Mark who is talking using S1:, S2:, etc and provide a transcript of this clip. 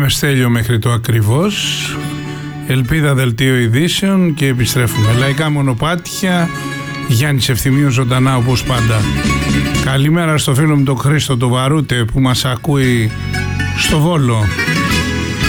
S1: Στέλιο μέχρι το ακριβώς. Ελπίδα δελτίο ειδήσεων και επιστρέφουμε. Λαϊκά μονοπάτια, Γιάννης Ευθυμίου ζωντανά όπως πάντα. Καλημέρα στο φίλο μου τον Χρήστο το Βαρούτε που μας ακούει στο Βόλο.